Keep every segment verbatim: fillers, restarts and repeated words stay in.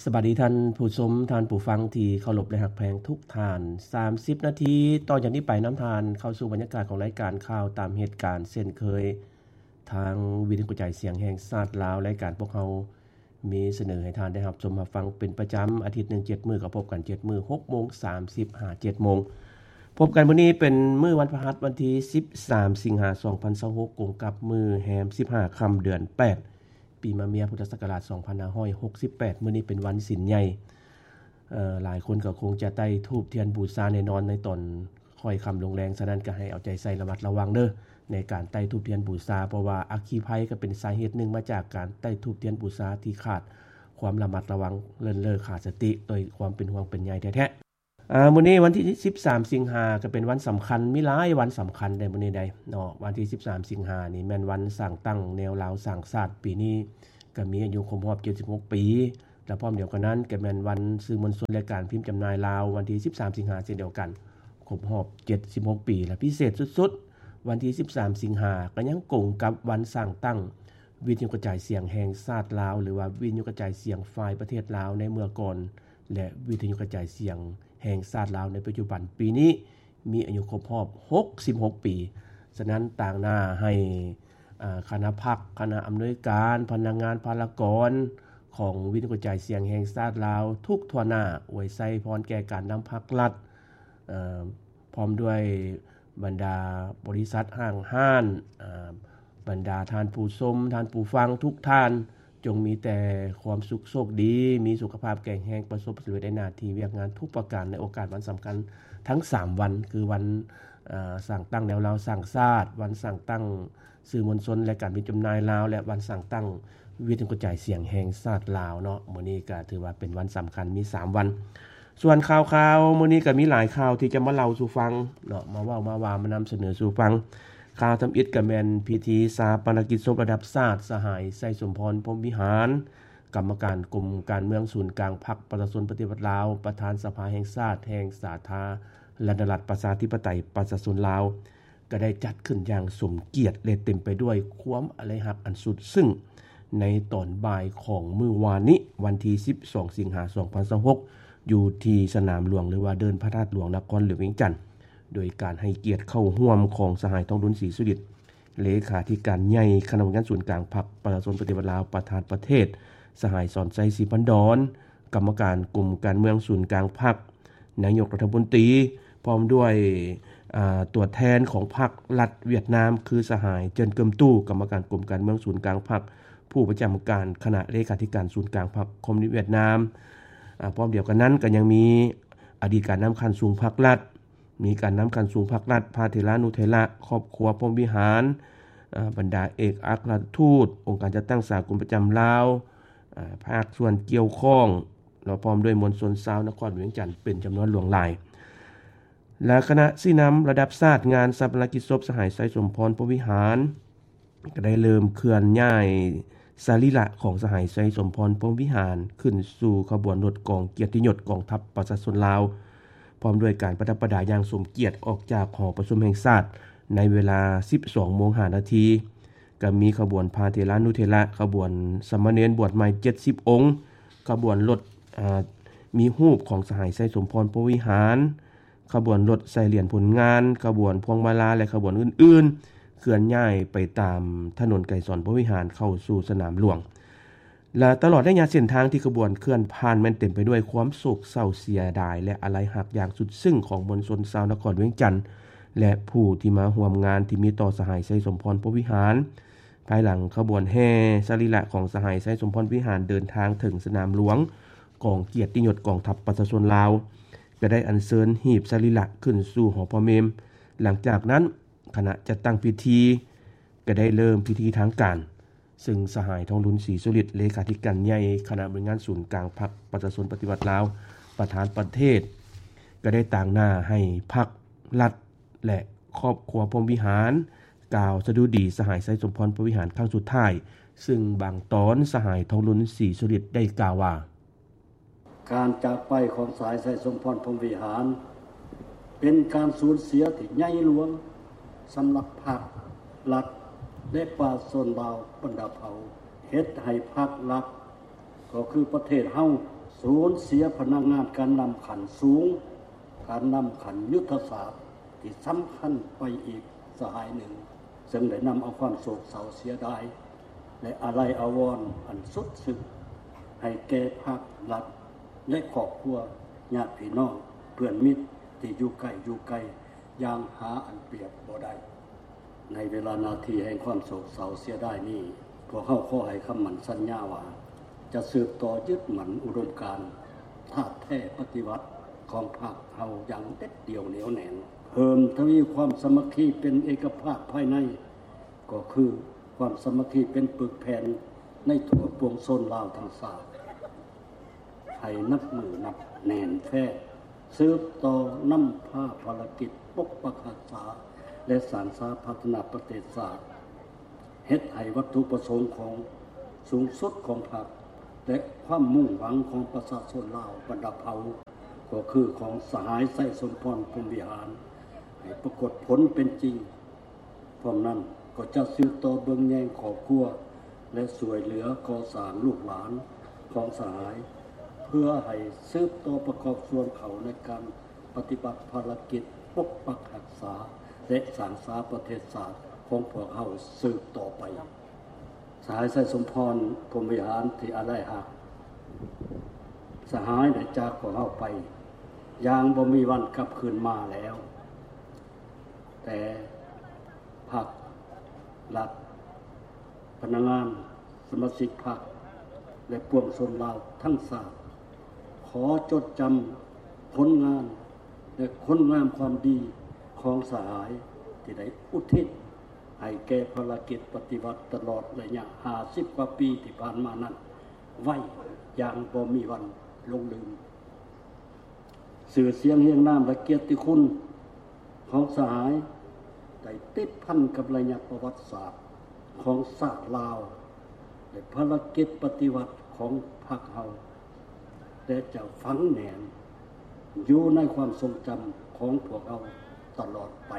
สวัสดีท่านผู้ชมท่านผู้ฟังที่เคารพและรักแพงทุกท่านสามสิบนาทีต่อจากนี้ไปน้ำทานเข้าสู่บรรยากาศของรายการข่าวตามเหตุการณ์เช่นเคยทางวิทยุกระจายเสียงแห่งชาติลาวรายการพวกเรามีเสนอให้ท่านได้รับชมรับฟังเป็นประจำอาทิตย์หนึ่ง เจ็ดมื้อก็พบกันเจ็ดมื้อ หกโมงสามสิบ ห้า เจ็ดโมงพบกันมื้อนี้เป็นมื้อวันพฤหัสวันที่สิบสามสิงหาคมสองพันยี่สิบหกตรงกับมื้อแรมสิบห้าค่ำเดือนแปดปีมะเมียพุทธศักราชสองพันห้าร้อยหกสิบแปดมื้อนี้เป็นวันศีลใหญ่เอ่อหลายคนก็คงจะใต้ธูปเทียนบูชาแน่นอนในตอนค่อยค่ำลงแรงฉะนั้นก็ให้เอาใจใส่ระมัดระวังเด้อในการใต้ธูปเทียนบูชาเพราะว่าอัคคีภัยก็เป็นสาเหตุหนึ่งมาจากการใต้ธูปเทียนบูชาที่ขาดความระมัดระวังเลินเล่อขาดสติโดยความเป็นห่วงเป็นใยแท้ๆอ่ามื้อนี้วันที่สิบสามสิงหาคมก็เป็นวันสำคัญมีหลายวันสำคัญได้มื้อนี้ได้เนาะวันที่สิบสามสิงหาคมนี่แม่นวันสร้างตั้งแนวลาวสร้างชาติปีนี้ก็มีอายุครบรอบเจ็ดสิบหกปีและพร้อมเดียวกันนั้นก็แม่นวันสื่อมวลชนและการพิมพ์จำหน่ายลาววันที่สิบสามสิงหาคมเช่นเดียวกันครบรอบเจ็ดสิบหกปีและพิเศษสุดๆวันที่สิบสามสิงหาคมก็ยังกงกับวันสร้างตั้งวิทยุกระจายเสียงแห่งชาติลาวหรือว่าวิทยุกระจายเสียงฝ่ายประเทศลาวในเมื่อก่อนและวิทยุกระจายเสียงแห่งชาติลาวในปัจจุบันปีนี้มีอายุครบรอบหกสิบหกปีฉะนั้นต่างหน้าให้คณะพักคณะอำนวยการพนักงานพลากรของวิทยุกระจายเสียงแห่งชาติลาวทุกทั่วหน้าอวยไส้พรแก่การนำภาครัฐพร้อมด้วยบรรดาบริษัทห้างห้านบรรดาท่านผู้ชมท่านผู้ฟังทุกท่านจงมีแต่ความสุขโชคดีมีสุขภาพแข็งแรงประสบผลสำเร็จในหน้าที่เวียกงานทุกประการในโอกาสวันสำคัญทั้งสามวันคือวันสร้างตั้งแนวลาวสร้างชาติวันสร้างตั้งสื่อมวลชนและการพิมพ์จำหน่ายลาวและวันสร้างตั้งวิทยุกระจายเสียงแห่งชาติลาวเนาะมื้อนี้ก็ถือว่าเป็นวันสำคัญมีสามวันส่วนข่าวๆมื้อนี้ก็มีหลายข่าวที่จะมาเล่าสู่ฟังเนาะมาเว้ามาวามานำเสนอสู่ฟังข่าวทำอิฐก็แม่นพิธีชาปนกิจศพระดับชาติสหายไสสมพรพรหมวิหารกรรมการกลุ่มการเมืองศูนย์กลางพรรคประชาชนปฏิวัติลาวประธานสภาแห่งชาติแห่งสาธารณรัฐประชาธิปไตยประชาชนลาวก็ได้จัดขึ้นอย่างสมเกียรติและเต็มไปด้วยความอาลัยรักอันสุดซึ้งในตอนบ่ายของมื้อวานนี้วันที่สิบสองสิงหาคมสองพันยี่สิบหกอยู่ที่สนามหลวงหรือว่าเดินพระธาตุหลวงนครหลวงเวียงจันทน์โดยการให้เกียรติเข้าร่วมของสหายทองดุลศรีสุฤทธิ์เลขาธิการใหญ่คณะกรรมการศูนย์กลางพรรคประชาชนปฏิวัติลาวประธานประเทศสหายสอนใจศรีพันดอนกรรมการกลุ่มการเมืองศูนย์กลางพรรคนายกรัฐมนตรีพร้อมด้วยตัวแทนของพรรครัฐเวียดนามคือสหายเจินเกิมตู้กรรมการกลุ่มการเมืองศูนย์กลางพรรคผู้ประจำการคณะเลขาธิการศูนย์กลางพรรคคอมมิวนิสต์เวียดนามพร้อมเดียวกันนั้นก็ยังมีอดีตการนำคันสูงพรรครัฐมีการนำคันสูงพรรครัฐพาเทระนุเทระครอบครัวพรหมวิหารบรรดาเอกอัครราชทูตองค์การจัดตั้งสากลประจำลาวภาคส่วนเกี่ยวข้องแล้วพร้อมด้วยมวลชนชาวนครหลวงเวียงจันทน์เป็นจำนวนหลวงหลายและคณะสินำระดับชาติงานชาปนกิจศพสหายไสสมพรพรหมวิหารก็ได้เริ่มเคลื่อนย้ายสรีระของสหายไสสมพรพรหมวิหารขึ้นสู่ขบวนรถกองเกียรติยศกองทัพประชาชนลาวพร้อมด้วยการประดับประดาอย่างสมเกียรติออกจากหอประชุมแห่งชาติในเวลา สิบสองโมงห้านาทีก็มีขบวนพาเทระนุเทระขบวนสามเณรบวชใหม่เจ็ดสิบองค์ขบวนรถมีรูปของสหายไสสมพรพรหมวิหารขบวนรถใส่เหรียญผลงานขบวนพวงมาลาและขบวนอื่นๆเคลื่อนย้ายไปตามถนนไกรสอนพรหมวิหารเข้าสู่สนามหลวงและตลอดระยะเส้นทางที่ขบวนเคลื่อนผ่านแม้นเต็มไปด้วยความโศกเศร้าเสียดายและอาลัยรักอย่างสุดซึ้งของมวลชนชาวนครเวียงจันทน์และผู้ที่มาร่วมงานที่มีต่อสหายไสสมพรพรหมวิหารภายหลังขบวนแห่สรีระของสหายไสสมพรวิหารเดินทางถึงสนามหลวงกองเกียรติยศกองทัพประชาชนลาวก็ได้อัญเชิญหีบสรีระขึ้นสู่หอพระเมรุหลังจากนั้นคณะจัดตั้งพิธีก็ได้เริ่มพิธีทางการซึ่งสหายทองดุลศรีสุฤทธิ์เลขาธิการใหญ่คณะบริหารศูนย์กลางพรรคประชาชนปฏิวัติลาวประธานประเทศก็ได้ต่างหน้าให้พรรครัฐและครอบครัวพรหมวิหารกล่าวสดุดีสหายไสสมพรพรหมวิหารครั้งสุดท้ายซึ่งบางตอนสหายทองดุลศรีสุฤทธิ์ได้กล่าวว่าการจากไปของสายไสสมพรพรหมวิหารเป็นการสูญเสียที่ใหญ่หลวงสำหรับพรรครัฐและประชาชนลาวบรรดาเผ่าเฮ็ดให้พรรครัฐก็คือประเทศเฮาสูญเสียพนักงานการนำขันสูงการนำขันยุทธศาสตร์ที่สำคัญไปอีกสหายหนึ่งซึ่งได้นำเอาความโศกเศร้าเสียดายและอาลัยอาวรณ์อันสุดซึ้งให้แก่ภาครัฐและครอบครัวญาติพี่น้องเพื่อนมิตรที่อยู่ใกล้อยู่ไกลอย่างหาอันเปรียบบ่ได้ในเวลานาทีแห่งความโศกเศร้าเสียดายนี้พวกเขาขอให้คำมั่นสัญญาว่าจะสืบต่อยึดมั่นอุดมการณ์ธาตุแท้ปฏิวัติของพรรคเฮาอย่างเด็ดเดี่ยวเหนียวแน่นเพิ่มทวีความสามัคคีเป็นเอกภาพภายในก็คือความสามัคคีเป็นปึกแผ่นในทั่วปวงชนลาวทั้งชาติให้นับมือนับแน่นแท้สืบต่อนำพาภารกิจปกปักรักษาและสานสาพัฒนาประเทศชาติเฮ็ดให้วัตถุประสงค์ของสูงสุดของพรรคและความมุ่งหวังของประชาชนลาวบรรดาเผ่าก็คือของสหายไส้สมพรพรหมวิหารให้ปรากฏผลเป็นจริงพร้อมนั้นก็จะสืบต่อเบิ่งแยงครอบครัวและช่วยเหลือก่อสร้างลูกหลานของสหายเพื่อให้สืบต่อประกอบส่วนเขาในการปฏิบัติภารกิจปกปักรักษาและสร้างสาประเทศชาติของพวกเฮาสืบต่อไปสหายไส้สมพรพรหมวิหารที่อาลัยหักสหายได้จากพวกเฮาไปอย่างบ่มีวันกลับคืนมาแล้วแต่พรรครัฐพนักงานสมาชิกพรรคและปวงชนลาวทั้งชาติขอจดจำผลงานและคุณงามความดีของสหายที่ได้อุทิศให้แก่ภารกิจปฏิวัติตลอดระยะห้าสิบกว่าปีที่ผ่านมานั้นไว้อย่างบ่มีวันลงลืมสื่อเสียงเฮียงน้ำและเกียรติคุณของสหายได้ติดพันกับระยะประวัติศาสตร์ของชาติลาวและภารกิจปฏิวัติของพรรคเฮาแต่จะฝังแน่นอยู่ในความทรงจำของพวกเราตลอดไป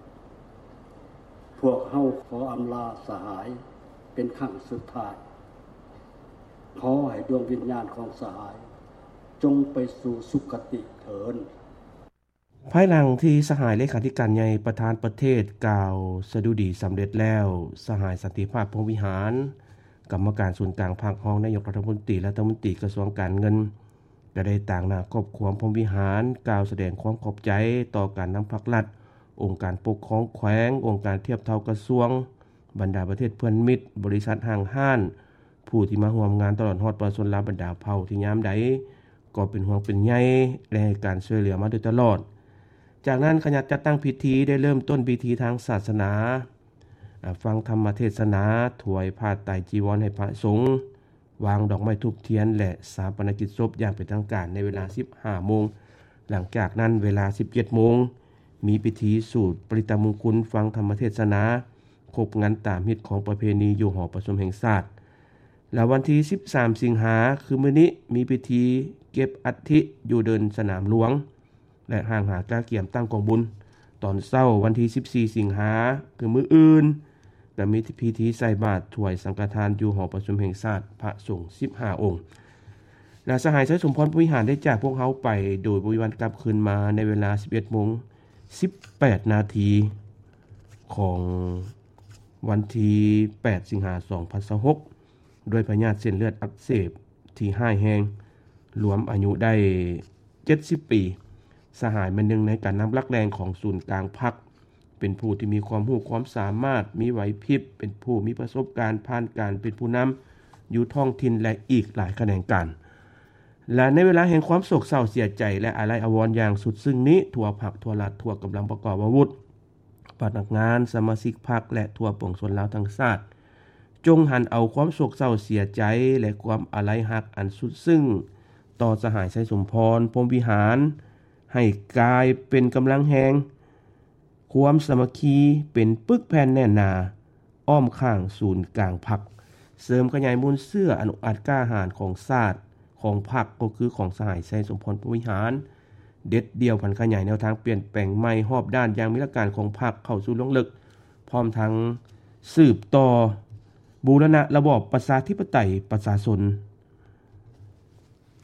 พวกเฮาขออำลาสหายเป็นครั้งสุดท้ายขอให้ดวงวิญญาณของสหายจงไปสู่สุคติเถิดภายหลังที่สหายเลขาธิการใหญ่ประธานประเทศกล่าวสดุดีสำเร็จแล้วสหายสันติภาพพรหมวิหารกรรมการศูนย์กลางภาครองนายกรัฐมนตรีและรัฐมนตรีกระทรวงการเงินก็ได้ต่างหน้าครอบครัวพรหมวิหารกล่าวแสดงความขอบใจต่อการนำภาครัฐองค์การปกครองแขวงองค์การเทียบเท่ากระทรวงบรรดาประเทศเพื่อนมิตรบริษัทห้างห้านผู้ที่มาร่วมงานตลอดฮอดประชาชนลาวบรรดาเผ่าที่ยามใดก็เป็นห่วงเป็นใยและให้การช่วยเหลือมาโดยตลอดจากนั้นขณะจัดตั้งพิธีได้เริ่มต้นพิธีทางศาสนาฟังธรรมเทศนาถวายผ้าไตรจีวรให้พระสงฆ์วางดอกไม้ธูปเทียนและสาปนกิจศพอย่างเป็นทางการในเวลา สิบห้าโมงหลังจากนั้นเวลา สิบเจ็ดโมงมีพิธีสูตรปริตมงคลฟังธรรมเทศนาครบงานตามฮิตของประเพณีอยู่หอประชุมแห่งชาติและวันที่สิบสามสิงหาคือมื้อนี้มีพิธีเก็บอัฐิอยู่เดินสนามหลวงและห่างหากาเกี่ยมตั้งกองบุญตอนเช้าวันที่สิบสี่สิงหาคือมื้ออื่นก็มีพิธีใส่บาตรถวายสังฆทานอยู่หอประชุมแห่งชาติพระสงฆ์สิบห้าองค์และสหายไส้สมพรวิหารได้จากพวกเขาไปโดยบริวารกลับคืนมาในเวลา สิบเอ็ดโมงสิบแปดนาทีของวันที่แปดสิงหาคมสองพันยี่สิบหกโดยพยาธิเส้นเลือดอักเสบที่ห้ายแห้งรวมอายุได้เจ็ดสิบปีสหายเป็นหนึ่งในการนำลักแรงของศูนย์กลางพรรคเป็นผู้ที่มีความรู้ความสามารถมีไหวพริบเป็นผู้มีประสบการณ์ผ่านการเป็นผู้นำอยู่ท้องถิ่นและอีกหลายแขนงการและในเวลาแห่งความโศกเศร้าเสียใจและอาลัยอาวรณ์อย่างสุดซึ้งนี้ทั่วภาคทั่วรัฐทั่วกำลังประกอบอาวุธพนักงานสมาชิกพรรคและทั่วปวงชนลาวทั้งชาติจงหันเอาความโศกเศร้าเสียใจและความอาลัยฮักอันสุดซึ้งต่อสหายไส้สมพรพรหมวิหารให้กลายเป็นกำลังแหงความสามัคคีเป็นปึกแผ่นแน่นหนาอ้อมข้างศูนย์กลางพรรคเสริมขยายมูลเสื้ออนุอัตกล้าหาญของชาติของพรรคก็คือของสหายไส้สมพรพรหมวิหารเด็ดเดียวพันขยายแนวทางเปลี่ยนแปลงใหม่รอบด้านอย่างมีหลักการของพรรคเข้าสู่ลงลึกพร้อมทั้งสืบต่อบูรณะระบอบประชาธิปไตยประชาชน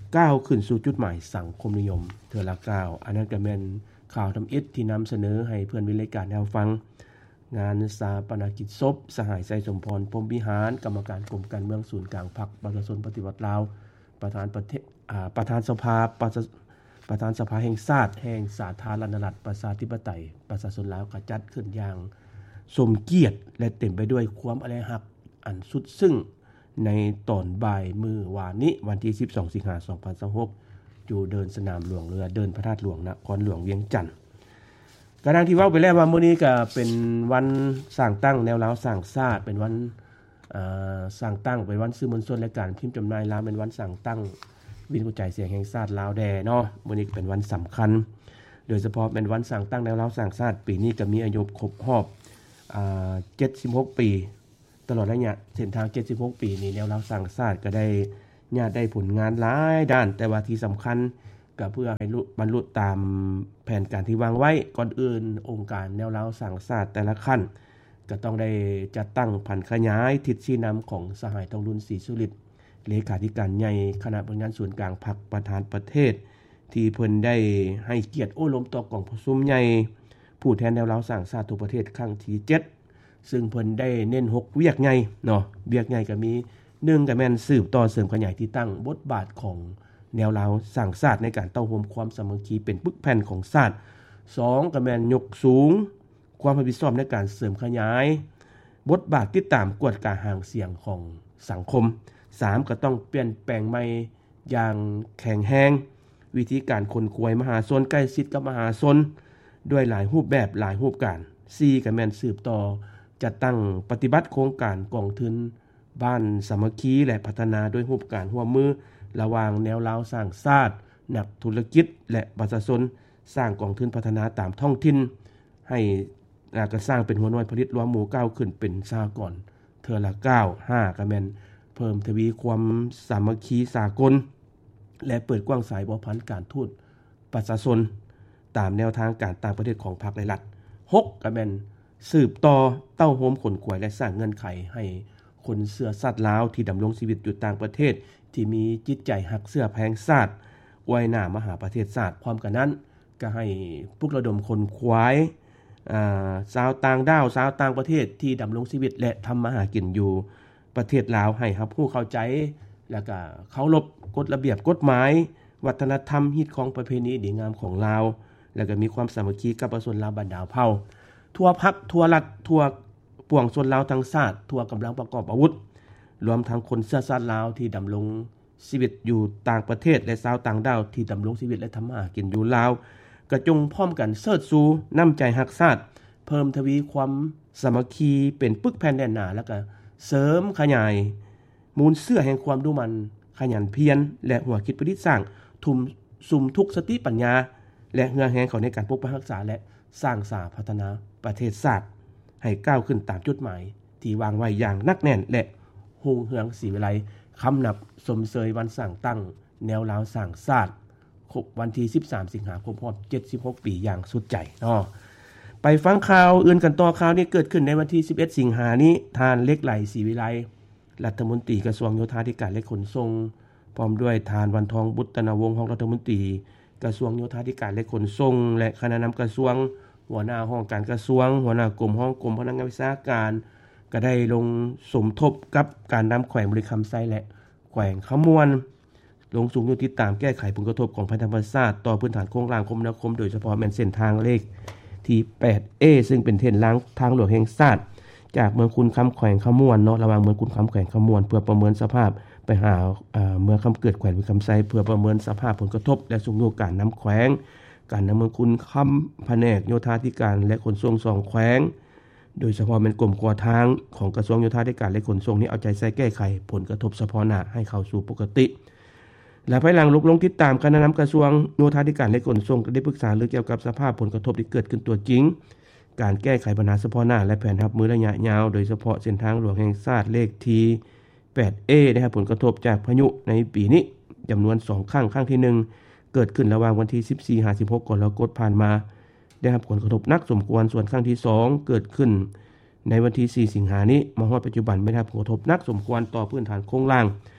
ก้าวขึ้นสู่จุดหมายสังคมนิยมเทื่อละก้าวอันนั้นก็แม่นข่าวทำอิฐที่นำเสนอให้เพื่อนวิรายการแนวฟังงานสาปนกิจศพสหายไสสมพรพรหมวิหารกรรมการกรมการเมืองศูนย์กลางพรรคประชาชนปฏิวัติลาวประธานประเทศอ่าประธานสภาประประธานสภาแห่งชาติแห่งสาธารณรัฐประชาธิปไตยประชาชนลาวก็จัดขึ้นอย่างสมเกียรติและเต็มไปด้วยความอาลัยรักอันสุดซึ้งในตอนบ่ายมื้อวานนี้วันที่สิบสองสิงหาคมสองพันยี่สิบหกอยู่เดินสนามหลวงเรือเดินพระธาตุหลวงนครหลวงเวียงจันทน์กระดังที่เว้าไปแล้วว่ามื้อนี้ก็เป็นวันสร้างตั้งแนวลาวสร้างชาติเป็นวันอ่าสร้างตั้งเป็นวันสื่อมวลชนและการพิมพ์จำหน่ายลาวเป็นวันสร้างตั้งวินกระจายเสียงแห่งชาติลาวแดเนาะมื้อนี้เป็นวันสำคัญโดยเฉพาะเป็นวันสร้างตั้งแนวลาวสร้างชาติปีนี้ก็มีอายุครบรอบอ่าเจ็ดสิบหกปีตลอดระยะเส้นทางเจ็ดสิบหกปีนี้แนวลาวสร้างชาติก็ได้ญาติได้ผลงานหลายด้านแต่ว่าที่สำคัญก็เพื่อให้บรรลุตามแผนการที่วางไว้ก่อนอื่นองค์การแนวลาวสร้างชาติแต่ละขั้นก็ต้องได้จัดตั้งผันขยายทิศชี้นำของสหายทองรุ่นศรีสุฤทธิ์เลขาธิการใหญ่คณะบริหารส่วนกลางพรรคประธานประเทศที่เพิ่นได้ให้เกียรติโอ้ล้มต่อกองประชุมใหญ่ผู้แทนแนวลาวสร้างชาติทุกประเทศครั้งที่เจ็ดซึ่งเพิ่นได้เน้นหกเวียกใหญ่เนาะเวียกใหญ่ก็มีหนึ่งก็แม่นสืบต่อเสริมขยายที่ตั้งบทบาทของแนวลาวสร้างชาติในการเต้าโฮมความสามัคคีเป็นปึกแผ่นของชาติสองก็แม่นยกสูงความรับผิดชอบในการเสริมขยายบทบาทติดตามกวดกาหางเสียงของสังคมสามก็ต้องเปลี่ยนแปลงใหม่อย่างแข็งแรงวิธีการคนควยมหาชนใกล้ชิดกับมหาชนด้วยหลายรูปแบบหลายรูปการสี่ก็แม่นสืบต่อจัดตั้งปฏิบัติโครงการกองทุนบ้านสามัคคีและพัฒนาด้วยรูปการร่วมมือระหว่างแนวลาวสร้างชาตินักธุรกิจและประชาชนสร้างกองทุนพัฒนาตามท้องถิ่นให้แล้วก็สร้างเป็นหัวหน่วยผลิตรวมหมู่ก้าวขึ้นเป็นสหกรณ์เทื่อละเก้า ห้าก็แม่นเพิ่มทวีความสามัคคีสากลและเปิดกว้างสายบ่พันการทูตประชาชนตามแนวทางการต่างประเทศของพรรคและรัฐหกก็แม่นสืบต่อเต้าโฮมขนขวยและสร้างเงื่อนไขให้คนเสื้อสัตว์ลาวที่ดำรงชีวิตอยู่ต่างประเทศที่มีจิตใจหักเสื้อแพงชาติอวยหน้ามหาประเทศชาติพร้อมกันนั้นก็ให้ปลุกระดมคนขวายอ่าชาวต่างดาวชาวต่างประเทศที่ดำรงชีวิตและทำมาหากินอยู่ประเทศลาวให้รับผู้เข้าใจแล้วก็เคารพกฎระเบียบกฎหมายวัฒนธรรมฮิตของประเพณีดีงามของลาวแล้วก็มีความสามัคคีกับประชาชนลาวบรรดาเผ่าทั่วพรรคทั่วรัฐทั่วปวงชนลาวทั้งชาติทั่วกำลังประกอบอาวุธรวมทั้งคนเชื้อชาติลาวที่ดำรงชีวิตอยู่ต่างประเทศและชาวต่างดาวที่ดำรงชีวิตและทำมาหากินอยู่ลาวกระจงพร้อมกันเสิร์ชสู่น้ำใจรักชาติเพิ่มทวีความสามัคคีเป็นปึกแผ่นแน่นหนาแล้วก็เสริมขยายมูลเสื้อแห่งความดุมันขยันเพียรและหัวคิดประดิษฐ์สร้างทุมสุมทุกสติปัญญาและเหือแห่งเขาในการปกปักรักษาและสร้างสาพัฒนาประเทศชาติให้ก้าวขึ้นตามจุดหมายที่วางไว้อย่างนักแน่นและหงเหืองศรีวิไลคำนับสมเสยวันสร้างตั้งแนวลาวสร้างชาติครบวันที่สิบสามสิงหาคมครบเจ็ดสิบหกปีอย่างสุดใจเนาะไปฟังข่าวอื่นกันต่อข่าวนี้เกิดขึ้นในวันที่สิบเอ็ดสิงหานี้ทานเล็กไหลศรีวิไลรัฐมนตรีกระทรวงโยธาธิการและขนส่งพร้อมด้วยทานวันทองบุตรนวงศ์รองรัฐมนตรีกระทรวงโยธาธิการและขนส่งและคณะนำกระทรวงหัวหน้าห้องการกระทรวงหัวหน้ากรมห้องกรมพนักงานวิชาการก็ได้ลงสมทบกับการนำแขวงบริคำไซและแขวงขมวนลงสูงอยู่ติดตามแก้ไขผลกระทบของภัยธรรมชาติต่อพื้นฐานโครงสร้างคมนาคมโดยเฉพาะแม่นเส้นทางเลขที่ แปดเอ ซึ่งเป็นเส้นทางทางหลวงแห่งชาติจากเมืองคุณคำแขวงขมวนเนาะระหว่างเมืองคุณคำแขวงขมวนเพื่อประเมินสภาพไปหาเอ่อเมืองคำเกิดแขวงบริคำไซเพื่อประเมินสภาพผลกระทบและสูงอยู่การนำแขวงการนำเมืองคุณคำแผนกโยธาธิการและขนส่งสองแขวงโดยเฉพาะเป็นกลุ่มก่อทางของกระทรวงโยธาธิการและขนส่งนี้เอาใจใส่แก้ไขผลกระทบเฉพาะหน้าให้เข้าสู่ปกติและภายหลังลุกลงติดตามคณะนำกระทรวงโยธาธิการและขนส่งได้ปรึกษาเรื่องเกี่ยวกับสภาพผลกระทบที่เกิดขึ้นตัวจริงการแก้ไขปัญหาเฉพาะหน้าและแผนรับมือระยะยาวโดยเฉพาะเส้นทางหลวงแห่งชาติเลขที่ แปดเอ ได้รับผลกระทบจากพายุในปีนี้จำนวนสองครั้งครั้งที่หนึ่งเกิดขึ้นระหว่างวันที่สิบสี่ ห้าสิบหกกรกฎาคมผ่านมาได้รับผลกระทบหนักสมควรส่วนครั้งที่สองเกิดขึ้นในวันที่สี่สิงหานี้มาฮอดปัจจุบันไม่ได้รับผลกระทบหนักสมควรต่อพื้นฐานโครงสร้าง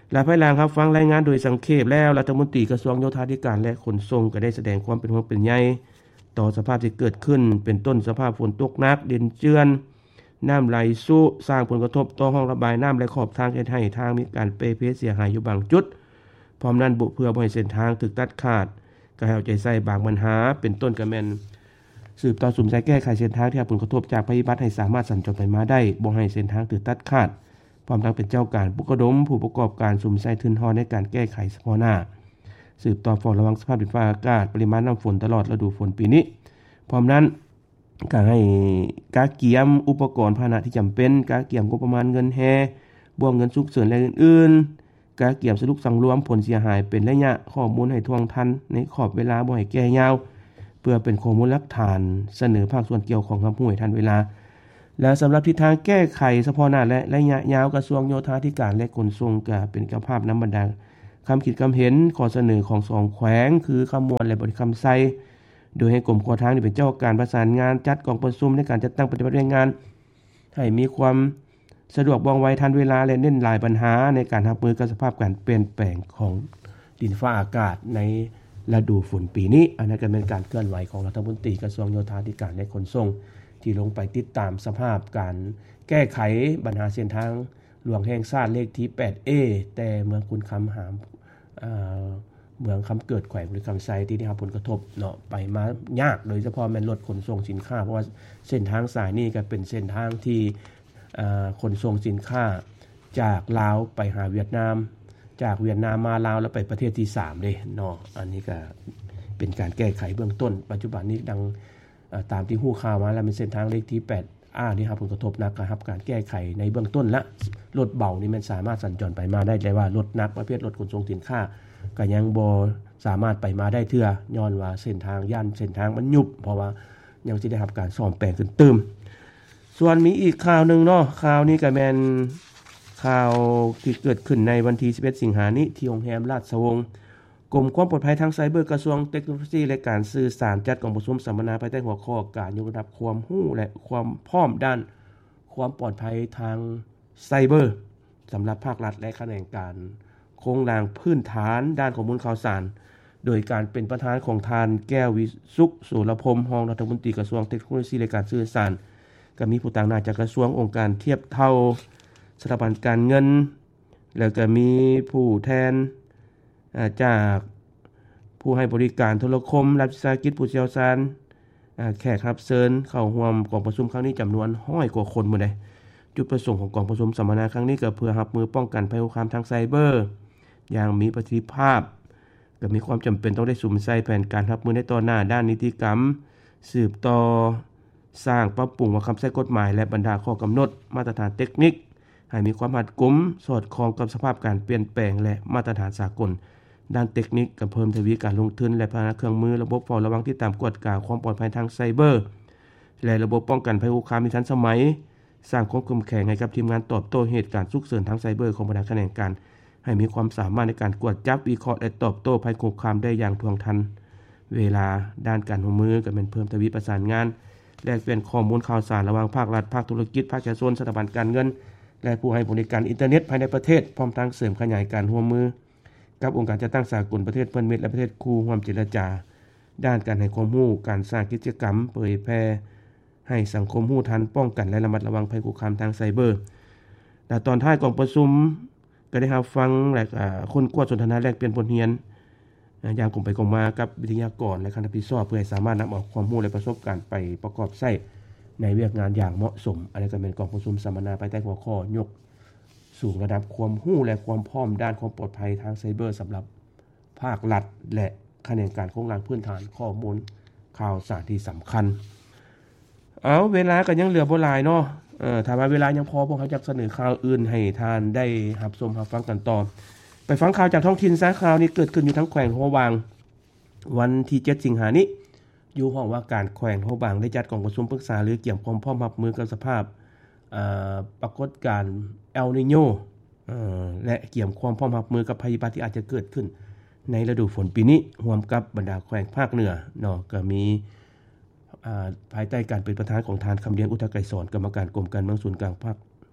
และภายหลังครับฟังรายงานโดยสังเขปแล้วรัฐมนตรีกระทรวงโยธาธิการและขนส่งก็ได้แสดงความเป็นห่วงเป็นใยต่อสภาพที่เกิดขึ้นเป็นต้นสภาพฝนตกหนักดินเจือนน้ำไหลซุสร้างผลกระทบต่อห้องระบายน้ำและขอบทางเฮ็ดให้ทางมีการเปเพเสียหายอยู่บางจุดพร้อมนั้นบุเพื่อบ่ให้เส้นทางถูกตัดขาดก็ให้เอาใจใส่บางปัญหาเป็นต้นก็แม่นสืบต่อสุ่มใจแก้ไขเส้นทางที่รับผลกระทบจากภัยพิบัติให้สามารถสัญจรไปมาได้บ่ให้เส้นทางถูกตัดขาดพร้อมทั้งเป็นเจ้าการปุกดมผู้ประกอบการสุ่มใส่ทุนฮอในการแก้ไขเฉพาะหน้าสืบต่อเฝ้าระวังสภาพดินฟ้าอากาศปริมาณน้ำฝนตลอดฤดูฝนปีนี้พร้อมนั้นก็ให้กาเกียมอุปกรณ์พาหนะที่จำเป็นกาเกียมงบประมาณเงินแฮบ่วงเงินฉุกเฉินและอื่นๆกาเกียมสรุปสังรวมผลเสียหายเป็นระยะข้อมูลให้ท่วงทันในขอบเวลาบ่ให้แก่ยาวเพื่อเป็นข้อมูลหลักฐานเสนอภาคส่วนเกี่ยวของรับรู้ให้ทันเวลาและสำหรับทิศทางแก้ไขเฉพาะหน้าและระยะยาวกระทรวงโยธาธิการและขนส่งก็เป็นเจ้าภาพนำบรรดาคำคิดคำเห็นข้อเสนอของสองแขวงคือคำมวลและบริคำไซโดยให้กรมก่อทางนี่เป็นเจ้าการประสานงานจัดกองประชุมในการจัดตั้งปฏิบัติงานให้มีความสะดวกว่องไวทันเวลาและเน้นหลายปัญหาในการรับมือกับสภาพการเปลี่ยนแปลงของดินฟ้าอากาศในฤดูฝนปีนี้อันนั้นก็เป็นการเคลื่อนไหวของรัฐมนตรีกระทรวงโยธาธิการและขนส่งที่ลงไปติดตามสภาพการแก้ไขปัญหาเส้นทางหลวงแห่งชาติเลขที่ แปดเอ แต่เมืองคุณคำหามอ่าเมืองคำเกิดแขวงหรือคำไซที่ได้รับผลกระทบเนาะไปมายากโดยเฉพาะแม่นรถขนส่งสินค้าเพราะว่าเส้นทางสายนี้ก็เป็นเส้นทางที่อ่าขนส่งสินค้าจากลาวไปหาเวียดนามจากเวียดนามมาลาวแล้วไปประเทศที่สามเด้เนาะอันนี้ก็เป็นการแก้ไขเบื้องต้นปัจจุบันนี้ดังตามที่ฮู้ข่าวมาแล้วเป็นเส้นทางเลขที่แปดอ่าที่รับผลกระทบนักครับการแก้ไขในเบื้องต้นละรถเบานี่มันสามารถสัญจรไปมาได้แต่ว่ารถหนักประเภทรถขนส่งสินค้าก็ยังบ่สามารถไปมาได้เทื่อย้อนว่าเส้นทางย่านเส้นทางมันยุบเพราะว่ายังสิได้รับการซ่อมแปลงขึ้นเติมส่วนมีอีกข่าวนึงเนาะข่าวนี้ก็แม่นข่าวที่เกิดขึ้นในวันที่สิบเอ็ดสิงหาคมนี้ที่โรงแรมราชวงศ์กรมความปลอดภัยทางไซเบอร์กระทรวงเทคโนโลยีและการสื่อสารจัดกองประชุมสัมมนาภายใต้หัวข้อการยกระดับความรู้และความพร้อมด้านความปลอดภัยทางไซเบอร์สำหรับภาครัฐและคณะกรรมการโครงสร้างพื้นฐานด้านข้อมูลข่าวสารโดยการเป็นประธานของทานแก้ววิสุขโสรพรมรองรัฐมนตรีกระทรวงเทคโนโลยีและการสื่อสารก็มีผู้ต่างหน้าจากกระทรวงองค์การเทียบเท่าสถาบันการเงินแล้วก็มีผู้แทนจากผู้ให้บริการโทรคมรัฐวิสาหกิจผู้เชี่ยวชาญแขกรับเชิญเข้าร่วมกองประชุมครั้งนี้จำนวนร้อยกว่าคนหมดเลยจุดประสงค์ของกองประชุมสัมมนาครั้งนี้ก็เพื่อรับมือป้องกันภัยคุกคามทางไซเบอร์อย่างมีประสิทธิภาพก็มีความจำเป็นต้องได้สุ่มใส่แผนการรับมือในต่อหน้าด้านนิติกรรมสืบต่อสร้างปรับปรุงว่าคำใช้กฎหมายและบรรดาข้อกำหนดมาตรฐานเทคนิคให้มีความรัดกุมสอดคล้องกับสภาพการเปลี่ยนแปลงและมาตรฐานสากลด้านเทคนิคกับเพิ่มทวีการลงทุนและพัฒนาเครื่องมือระบบเฝ้าระวังที่ตามกฎกล่าวความปลอดภัยทางไซเบอร์และระบบป้องกันภัยคุกคามที่ทันสมัยสร้างความเข้มแข็งให้กับทีมงานตอบโต้เหตุการณ์ฉุกเฉินทางไซเบอร์ของบรรดาคณะกรรมการให้มีความสามารถในการกวดจับวิเคราะห์และตอบโต้ภัยคุกคามได้อย่างท่วงทันเวลาด้านการร่วมมือก็เป็นเพิ่มทวีประสานงานแลกเปลี่ยนข้อมูลข่าวสารระหว่างภาครัฐภาคธุรกิจภาคเอกชนสถาบันการเงินและผู้ให้บริการอินเทอร์เน็ตภายในประเทศพร้อมทั้งเสริมขยายการร่วมมือกับองค์การจัดตั้งสากลประเทศเพื่อนมิตรและประเทศคู่ร่วมเจรจาด้านการให้ความรู้การสร้างกิจกรรมเผยแพร่ให้สังคมรู้ทันป้องกันและระมัดระวังภัยคุกคามทางไซเบอร์และตอนท้ายกองประชุมก็ได้รับฟังและคนกวดสนทนาแลกเปลี่ยนบทเรียนอย่างกลมไปกลมมากับวิทยากรและคณะพิจารณาเพื่อให้สามารถนำเอาความรู้และประสบการณ์ไปประกอบใช้ในเวียกงานอย่างเหมาะสมอันนี้ก็เป็นกองประชุมสัมมนาภายใต้หัวข้อยกสู่ระดับความรู้และความพร้อมด้านความปลอดภัยทางไซเบอร์สำหรับภาครัฐและคณะกรรมการโครงสร้างพื้นฐานข้อมูลข่าวสารที่สำคัญเอาเวลาก็ยังเหลือบ่หลายเนาะเอ่อถ้าว่าเวลายังพอพวกเขาจะเสนอข่าวอื่นให้ทานได้รับชมรับฟังกันต่อไปฟังข่าวจากท้องถิ่นซะข่าวนี้เกิดขึ้นอยู่ทั้งแขวงหัววางวันที่เจ็ดสิงหาคมนี้อยู่ห้องว่าการแขวงหัววางได้จัดกองประชุมปรึกษาหรือเกี่ยวความพร้อมรับมือกับสภาพอ่าปรากฏการณ์เอลนิโญเอ่อและเกี่ยวความพร้อมรับมือกับภัยพิบัติที่อาจจะเกิดขึ้นในฤดูฝนปีนี้ร่วมกับบรรดาแขวงภาคเหนือเนาะก็มีอ่าภายใต้การเป็นประธานของทานคำเลี้ยงอุทไกรสอนกรรมการกรมการเมืองศูนย์กลางภาค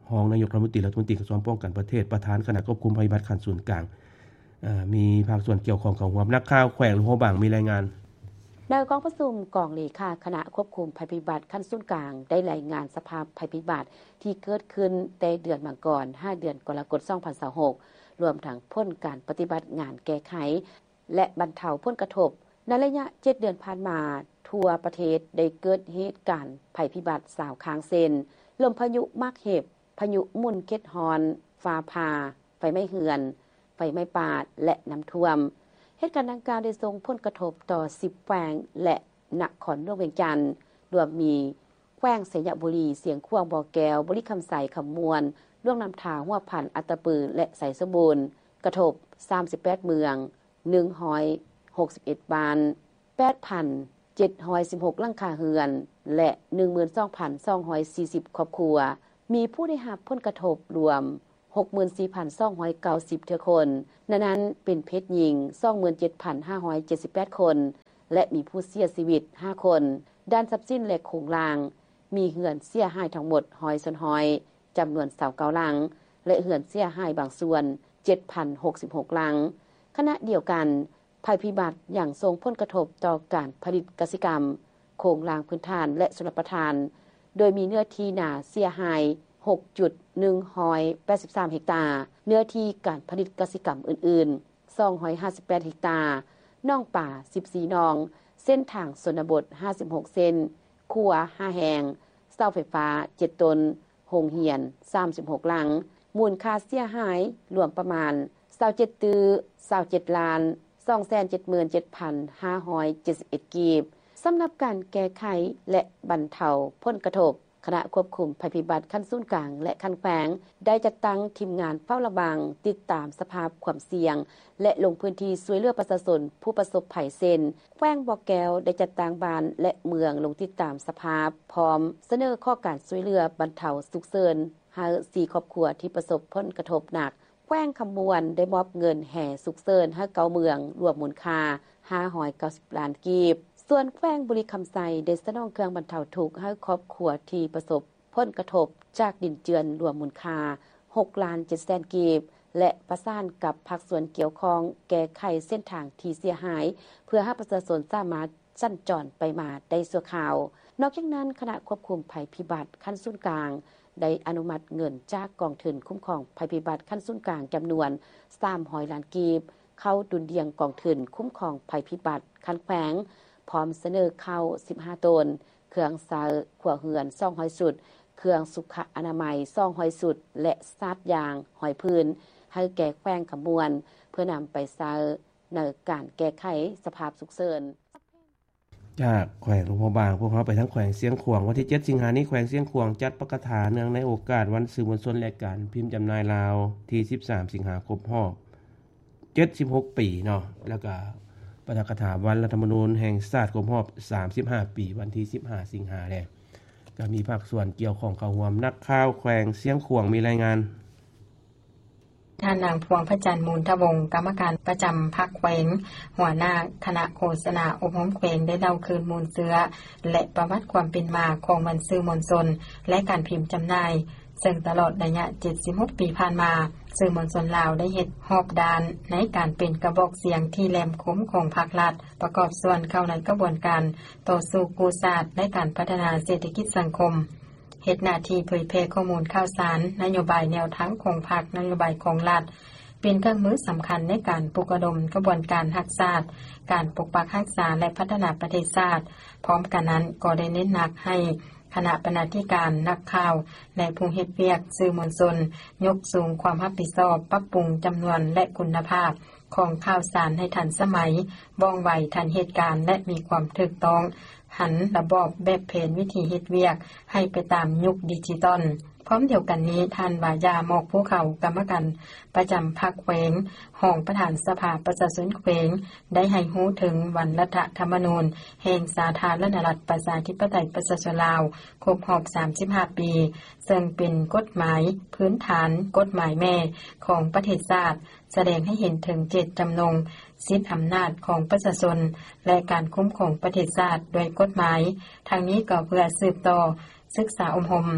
รองนายกรัฐมนตรีรัฐมนตรีกระทรวงป้องกันประเทศประธานคณะควบคุมภัยพิบัติขั้นศูนย์กลางอ่ามีภาคส่วนเกี่ยวข้องของร่วมนักข่าวแขวงหลวงพระบางมีรายงานโดยกองประชุมกองเลขาคณะควบคุมภัยพิบัติขั้นศูนย์กลางได้รายงานสภาพภัยพิบัติที่เกิดขึ้นแต่เดือนมังกรห้าเดือนกรกฎาคมสองพันยี่สิบหกรวมทั้งพ้นการปฏิบัติงานแก้ไขและบรรเทาผลกระทบในระยะเจ็ดเดือนผ่านมาทั่วประเทศได้เกิดเหตุการณ์ภัยพิบัติสาวค้างเซนลมพายุมากเห็บพายุมุนเก็ดฮอนฟ้าผ่าไฟไหม้เหือนไฟไหม้ป่าและน้ำท่วมเหตุการณ์ดังกล่าวได้ส่งผลกระทบต่อสิบแขวงและนครหลวงเวียงจันทน์รวมมีแขวงสยบุรีเสียงขวางบ่อแก้วบริคำไสคำมวลร่วงน้ำทาหัวพันอัตตปือและไสสมบูรณ์กระทบสามสิบแปดเมืองหนึ่งร้อยหกสิบเอ็ดบ้าน แปดพันเจ็ดร้อยสิบหก หลังคาเรือนและ หนึ่งหมื่นสองพันสองร้อยสี่สิบ ครอบครัวมีผู้ได้รับผลกระทบรวม หกหมื่นสี่พันสองร้อยเก้าสิบ เทื่อคนนั้นนั้นเป็นเพศหญิง สองหมื่นเจ็ดพันห้าร้อยเจ็ดสิบแปด คนและมีผู้เสียชีวิตห้าคนด้านทรัพย์สินและโครงลางมีเรือนเสียหายทั้งหมดหอยส่วนหอยจำนวนยี่สิบเก้าหลังและเรือนเสียหายบางส่วน เจ็ดพันหกสิบหก หลังขณะเดียวกันภัยพิบัติอย่างส่งผลกระทบต่อการผลิตกสิกรรมโครงลางพื้นฐานและชลประทานโดยมีเนื้อที่นาเสียหาย หกจุดหนึ่งแปดสาม เฮกตาร์เนื้อที่การผลิตกสิกรรมอื่นๆสองร้อยห้าสิบแปด เฮกตาร์น่องป่าสิบสี่นองเส้นทางชนบทห้าสิบหกเส้นครัวห้าแห่งเสาไฟฟ้าเจ็ดต้นโรงเรียนสามสิบหกหลังมูลค่าเสียหายรวมประมาณยี่สิบเจ็ดตื้อยี่สิบเจ็ดล้านสองแสนเจ็ดหมื่นเจ็ดพันห้าร้อยเจ็ดสิบเอ็ด กีบสำหรับการแก้ไขและบรรเทาผลกระทบคณะควบคุมภัยพิบัติขั้นศูนย์กลางและขั้นแขวงได้จัดตั้งทีมงานเฝ้าระวังติดตามสภาพความเสี่ยงและลงพื้นที่ช่วยเหลือประชาชนผู้ประสบภัยเซนแขวงบ่อแก้วได้จัดตั้งบ้านและเมืองลงติดตามสภาพพร้อมเสนอข้อการช่วยเหลือบรรเทาสุขเสริญให้สี่ครอบครัวที่ประสบผลกระทบหนักแขวงคำมวลได้มอบเงินแห่สุขเสริญให้เก้าเมืองรวมมูลค่าห้าร้อยเก้าสิบล้านกีบส่วนแขวงบุรีคำไสได้สนองเครื่องบรรเทาทุกข์ให้ครอบครัวที่ประสบผลกระทบจากดินเจือนรวมมูลค่าหกล้านเจ็ดแสนกีบและประสานกับภาคส่วนเกี่ยวข้องแก้ไขเส้นทางที่เสียหายเพื่อให้ประชาชนสามารถสัญจรไปมาได้ชั่วคราวนอกจากนั้นคณะควบคุมภัยพิบัติขั้นศูนย์กลางได้อนุมัติเงินจากกองทุนคุ้มครองภัยพิบัติขั้นศูนย์กลางจำนวนสามร้อยล้านกีบเข้าดุลเดียงกองทุนคุ้มครองภัยพิบัติขั้นแขวงพร้อมเสนอเข้าสิบห้าตนเครื่องซาขัวเหือนสองร้อยสุดเครื่องสุขอนามัยสองร้อยสุดและซาดยางหอยพื้นให้แก่แขวงขมวลเพื่อนำไปใช้ในการแก้ไขสภาพฉุกเฉินจากแขวงหลวงพระบางพวกเราไปทั้งแขวงเสียงขวางวันที่เจ็ดสิงหาคมนี้แขวงเสียงขวางจัดประกาศเนื่องในโอกาสวันสื่อมวลชนและการพิมพ์จำหน่ายลาวที่สิบสามสิงหาคมรอบเจ็ดสิบหกปีเนาะแล้วก็ประกาศวันรัฐธรรมนูญแห่งชาติครบรอบสามสิบห้าปีวันที่สิบห้าสิงหาคมแล้วก็มีภาคส่วนเกี่ยวของเข้าร่วมนักข่าวแขวงเสียงขวางมีรายงานท่านนางพวงพระจันทร์มูลทวงศ์กรรมการประจำพรรคแขวงหัวหน้าคณะโฆษณาอบรมแขวงได้เล่าคืนมูลเสือและประวัติความเป็นมาของมันสื่อมวลชนและการพิมพ์จำหน่ายซึ่งตลอดระยะเจ็ดสิบหกปีผ่านมาสื่อมวลชนลาวได้เฮ็ดหอบดานในการเป็นกระบอกเสียงที่แหลมคมของภาครัฐประกอบส่วนเข้าในกระบวนการต่อสู้กู้ชาติและการพัฒนาเศรษฐกิจสังคมเฮ็ดหน้าที่เผยแพร่ข้อมูลข่าวสารนโยบายแนวทางของพรรคนโยบายของรัฐเป็นเครื่องมือสำคัญในการปลุกระดมกระบวนการรักษาการปกปักรักษาและพัฒนาประเทศชาติพร้อมกันนั้นก็ได้เน้นหนักให้คณะบรรณาธิการนักข่าวในผู้เฮ็ดเวียกสื่อมวลชนยกสูงความรับผิดชอบปรับปรุงจำนวนและคุณภาพของข่าวสารให้ทันสมัยว่องไวทันเหตุการณ์และมีความถูกต้องหันระบอบแบบแผนวิธีเฮ็ดเวียกให้ไปตามยุคดิจิตอลพร้อมเดียวกันนี้ท่านวายาหมอกภูเขากรรมการประจำพรรคแขวงห้องประธานสภาประชาชนแขวงได้ให้รู้ถึงวันรัฐธรรมนูญแห่งสาธารณรัฐประชาธิปไตยประชาชนลาวครบรอบสามสิบห้าปีซึ่งเป็นกฎหมายพื้นฐานกฎหมายแม่ของประเทศชาติแสดงให้เห็นถึงเจตจำนงสิทธิอำนาจของประชาชนและการคุ้มครองประเทศชาติโดยกฎหมายทางนี้ก็เพื่อสืบต่อศึกษาอบรม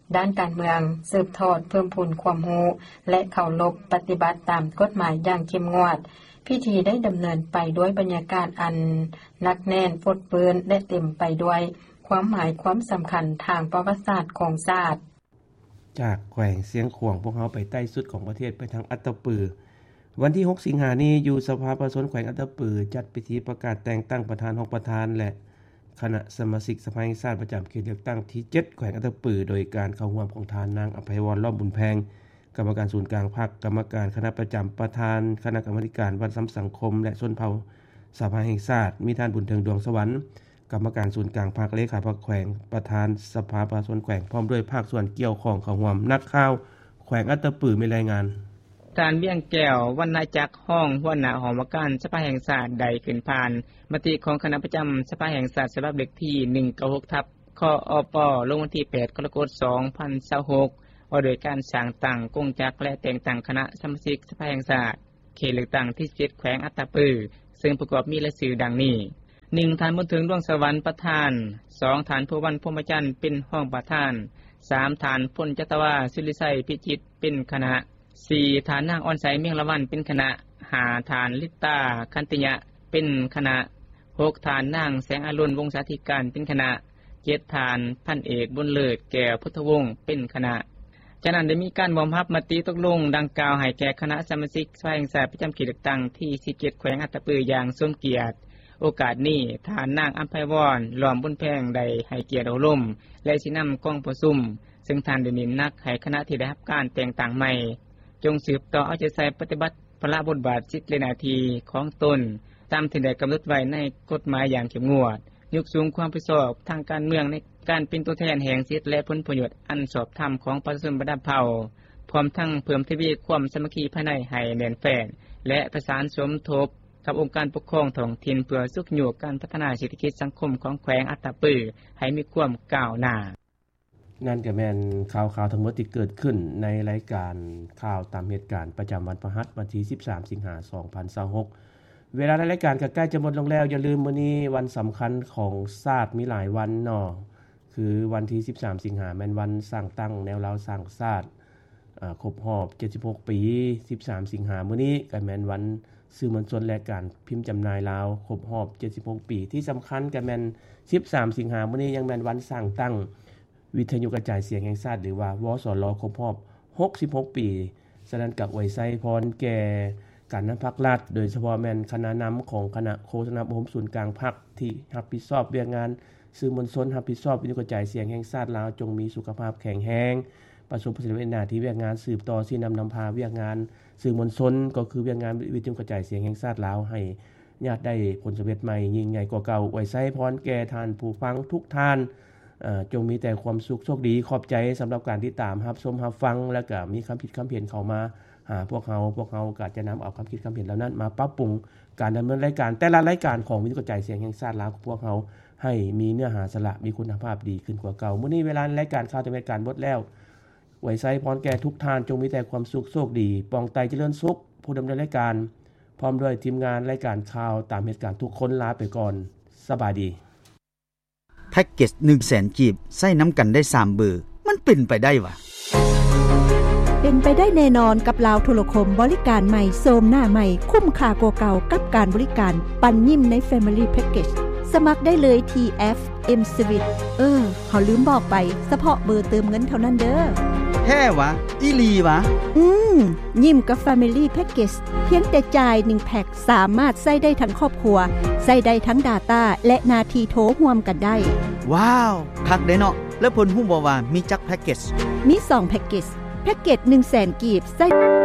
ด้านการเมืองสืบทอดเพิ่มพูนความรู้และเคารพปฏิบัติตามกฎหมายอย่างเข้มงวดพิธีได้ดำเนินไปด้วยบรรยากาศอันนักแน่นฟดเปื้อนและเต็มไปด้วยความหมายความสำคัญทางประวัติศาสตร์ของชาติจากแขวงเสียงขวางพวกเราไปใต้สุดของประเทศไปทางอัตตปือวันที่หกสิงหาคมนี้อยู่สภาประชาชนแขวงอัตตปือจัดพิธีประกาศแต่งตั้งประธานห้องประธานและคณะสมาชิกสภาแห่งชาติประจำเขตเลือกตั้งที่เจ็ดแขวงอัตตปือโดยการเข้าร่วมของทานนางอภัยวรรอบบุญแพงกรรมการศูนย์กลางพรรคกรรมการคณะประจำประธานคณะกรรมาธิการวัฒนธรรมสังคมและชนเผ่าสภาแห่งชาติมีท่านบุญเทืองดวงสวรรค์กรรมการศูนย์กลางพรรคเลขาพรรคแขวงประธานสภาประชาชนแขวงพร้อมด้วยภาคส่วนเกี่ยวข้องเข้าร่วมนักข่าวแขวงอัตตปือมีรายงานการเบี้ยงแก้ววรรณจักรห้องหัวหน้าหอมการสภาแห่งชาติใดขึ้นผ่านมติของคณะประจำสภาแห่งชาติฉบับเลขที่หนึ่งเก้าหกทับคอปลงวันที่แปดกรกฎาคมสองพันยี่สิบหกว่าโดยการสร้างตั้งกงจักรและแต่งตั้งคณะสมาชิกสภาแห่งชาติเขตเลือกตั้งที่สิบเจ็ดแขวงอัตตปือซึ่งประกอบมีรายชื่อดังนี้หนึ่งฐานบุญถึงดวงสวรรค์ประธานสองฐานผู้วันพรหมจันทร์เป็นห้องประธานสามฐานพลจัตวาศิริไสพิจิตรเป็นคณะสี่ฐานนางอ่อนใสเมียงละวันเป็นคณะห้าฐานลิตาคันติยะเป็นคณะหกฐานนางแสงอรุณวงศาธิการเป็นคณะเจ็ดฐานพันเอกบุญเลิศแก้วพุทธวงศ์เป็นคณะจากนั้นได้มีการบ่มรับมติตกลงดังกล่าวให้แก่คณะสมาชิกสภาแห่งชาติประจำเขตเลือกตั้งที่สิบเจ็ดแขวงอัตตปืออย่างสมเกียรติโอกาสนี้ฐานนางอัมไพวรหลอมบุญแพงได้ให้เกียรติอบรมและสินำกองประชุมซึ่งท่านได้เน้นนักให้คณะที่ได้รับการแต่งตั้งใหม่จงสืบต่อเอาใจใส่ปฏิบัติพระบทบาทสิทธิและหน้าที่ของตนตามที่ได้กำหนดไว้ในกฎหมายอย่างเข้มงวดยกสูงความรับผิดชอบทางการเมืองในการเป็นตัวแทนแห่งสิทธิและผลประโยชน์อันชอบธรรมของประชาชนระดับเผ่าพร้อมทั้งเพิ่มทวีความสามัคคีภายในให้แน่นแฟ้นและประสานสมทบกับองค์การปกครองท้องถิ่นเพื่อสุขอยู่การพัฒนาเศรษฐกิจสังคมของแขวงอัตตปือให้มีความก้าวหน้านั่นก็แม่นข่าวๆทั้งหมดที่เกิดขึ้นในรายการข่าวตามเหตุการณ์ประจำวันพฤหัสวันที่สิบสามสิงหาคมสองพันยี่สิบหกเวลาในรายการก็ใกล้จะหมดลงแล้วอย่าลืมมื้อนี้วันสำคัญของชาติมีหลายวันเนาะคือวันที่สิบสามสิงหาคมแม่นวันสร้างตั้งแนวราวสร้างชาติอ่าครบรอบเจ็ดสิบหกปีสิบสามสิงหาคมมื้อนี้ก็แม่นวันสื่อมวลชนและการพิมพ์จำหน่ายลาวครบรอบเจ็ดสิบหกปีที่สำคัญก็แม่นสิบสามสิงหาคมมื้อนี้ยังแม่นวันสร้างตั้งวิทยุกระจายเสียงแห่งชาติหรือว่าวสรครบรอบหกสิบหกปีฉะนั้นก็อวยไสพรแก่การนำภาครัฐโดยเฉพาะแม่นคณะนำของคณะโฆษณาบรมศูนย์กลางพรรคที่รับผิดชอบเรื่องงานสื่อมวลชนรับผิดชอบวิทยุกระจายเสียงแห่งชาติลาวจงมีสุขภาพแข็งแรงประสบประสิทธิภาพในหน้าที่เวียกงานสืบต่อสินำนำพาเวียกงานสื่อมวลชนก็คือเวียกงานวิทยุกระจายเสียงแห่งชาติลาวให้ญาติได้ผลสำเร็จใหม่ยิ่งใหญ่กว่าเก่าอวยไสพรแก่ท่านผู้ฟังทุกท่านอ่าจงมีแต่ความสุขโชคดีขอบใจสำหรับการติดตามรับชมรับฟังแล้วก็มีคำคิดคำเห็นเข้ามาหาพวกเราพวกเราก็จะนำเอาคำคิดคำเห็นเหล่านั้นมาปรับปรุงการดำเนินรายการแต่ละรายการของวิทยุกระจายเสียงแห่งชาติลาวของพวกเราให้มีเนื้อหาสาระมีคุณภาพดีขึ้นกว่าเก่ามื้อนี้เวลารายการข่าวจากรายการหมดแล้วอวยไสพรแก่ทุกท่านจงมีแต่ความสุขโชคดีปองไตเจริญสุขผู้ดำเนินรายการพร้อมด้วยทีมงานรายการข่าวตามเหตุการณ์ทุกคนลาไปก่อนสบายดีแพ็กเกจ หนึ่งแสน กีบใส่น้ำกันได้สามเบอร์มันเป็นไปได้วะเป็นไปได้แน่นอนกับลาวโทรคมบริการใหม่โซมหน้าใหม่คุ้มค่ากว่าเก่ากับการบริการปันยิ้มใน Family Package สมัครได้เลยที่ เอฟ เอ็ม Switch เออเขาลืมบอกไปเฉพาะเบอร์เติมเงินเท่านั้นเด้อแท้วะอีหลีวะอืมยิ้มกับ Family Package เพียงแต่จ่ายหนึ่งแพ็คสามารถใช้ได้ทั้งครอบครัวใช้ได้ทั้ง Data และนาทีโทรร่วมกันได้ว้าวคักเด้เนาะแล้วเพิ่นฮู้บ่ว่ามีจักแพ็กเกจมีสองแพ็กเกจแพ็กเกจ หนึ่งแสน กีบใช้